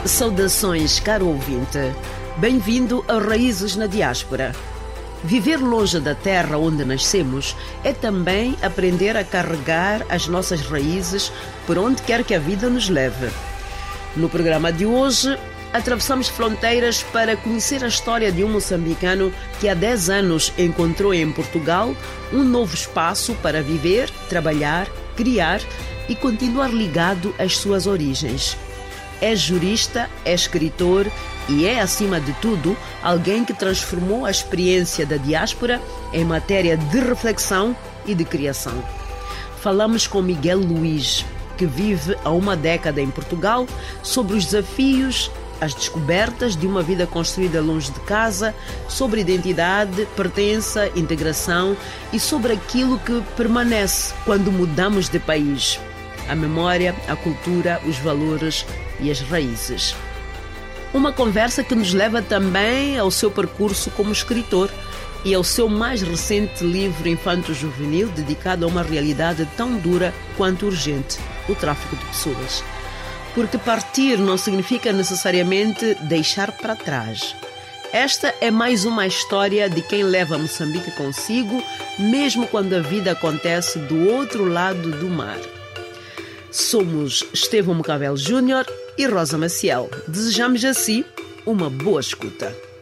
Saudações, caro ouvinte. Bem-vindo a Raízes na Diáspora. Viver longe da terra onde nascemos é também aprender a carregar as nossas raízes por onde quer que a vida nos leve. No programa de hoje, atravessamos fronteiras para conhecer a história de um moçambicano que há 10 anos encontrou em Portugal um novo espaço para viver, trabalhar, criar e continuar ligado às suas origens. É jurista, é escritor e é, acima de tudo, alguém que transformou a experiência da diáspora em matéria de reflexão e de criação. Falamos com Miguel Luís, que vive há uma década em Portugal, sobre os desafios, as descobertas de uma vida construída longe de casa, sobre identidade, pertença, integração e sobre aquilo que permanece quando mudamos de país: a memória, a cultura, os valores e as raízes. Uma conversa que nos leva também ao seu percurso como escritor e ao seu mais recente livro infanto-juvenil dedicado a uma realidade tão dura quanto urgente: o tráfico de pessoas. Porque partir não significa necessariamente deixar para trás. Esta é mais uma história de quem leva Moçambique consigo, mesmo quando a vida acontece do outro lado do mar. Somos Estevão Mocavel Júnior e Rosa Maciel. Desejamos a si uma boa escuta.